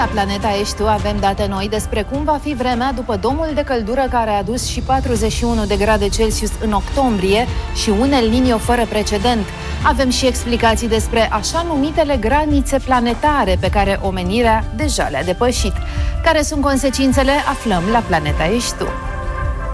La Planeta Ești Tu avem date noi despre cum va fi vremea după domul de căldură care a adus și 41 de grade Celsius în octombrie și un El Niño fără precedent. Avem și explicații despre așa numitele granițe planetare pe care omenirea deja le-a depășit. Care sunt consecințele? Aflăm la Planeta Ești Tu.